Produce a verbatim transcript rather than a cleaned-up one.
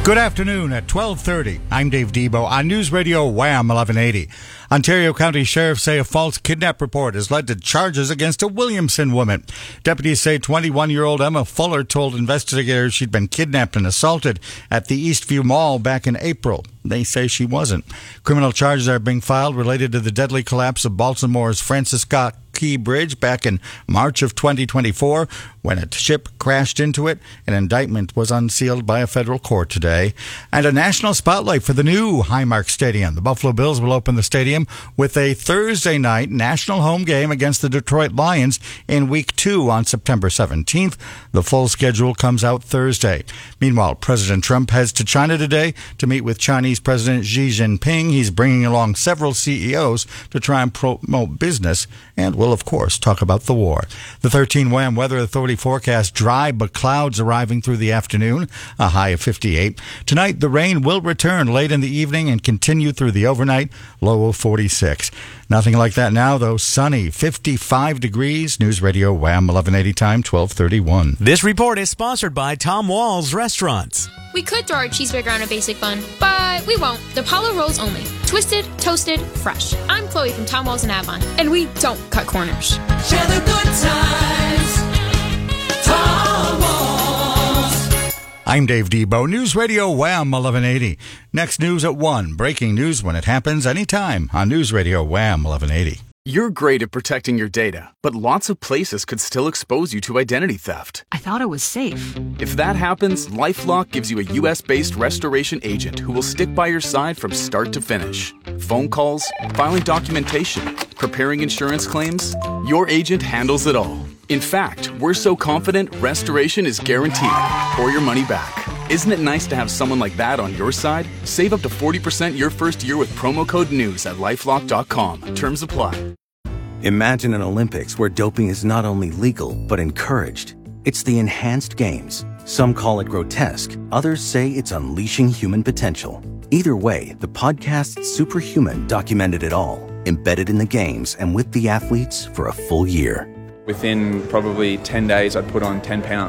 Good afternoon at twelve thirty. I'm Dave Debo on News Radio Wham eleven eighty. Ontario County Sheriffs say a false kidnap report has led to charges against a Williamson woman. Deputies say twenty-one-year-old Emma Fuller told investigators she'd been kidnapped and assaulted at the Eastview Mall back in April. They say she wasn't. Criminal charges are being filed related to the deadly collapse of Baltimore's Francis Scott Key Bridge back in March of twenty twenty-four when a ship crashed into it. An indictment was unsealed by a federal court today. And a national spotlight for the new Highmark Stadium. The Buffalo Bills will open the stadium with a Thursday night national home game against the Detroit Lions in week two on September seventeenth. The full schedule comes out Thursday. Meanwhile, President Trump heads to China today to meet with Chinese President Xi Jinping. He's bringing along several C E Os to try and promote business, and we'll, of course, talk about the war. The thirteen Wham Weather Authority forecast dry but clouds arriving through the afternoon, a high of fifty-eight. Tonight, the rain will return late in the evening and continue through the overnight, low of forty-six. Nothing like that now, though. Sunny, fifty-five degrees. News Radio Wham eleven eighty, time twelve thirty-one. This report is sponsored by Tom Wall's Restaurants. We could throw our cheeseburger on a basic bun, but we won't. The Paulo rolls only. Twisted, toasted, fresh. I'm Chloe from Tom Walls in Avon, and we don't cut corners. Share the good times. Tom Walls. I'm Dave Debo, News Radio Wham eleven eighty. Next news at one. Breaking news when it happens anytime on News Radio Wham eleven eighty. You're great at protecting your data, but lots of places could still expose you to identity theft. I thought it was safe. If that happens, LifeLock gives you a U S-based restoration agent who will stick by your side from start to finish. Phone calls, filing documentation, preparing insurance claims, your agent handles it all. In fact, we're so confident restoration is guaranteed or your money back. Isn't it nice to have someone like that on your side? Save up to forty percent your first year with promo code NEWS at lifelock dot com. Terms apply. Imagine an Olympics where doping is not only legal, but encouraged. It's the enhanced games. Some call it grotesque. Others say it's unleashing human potential. Either way, the podcast Superhuman documented it all, embedded in the games and with the athletes for a full year. Within probably ten days, I'd put on ten pounds.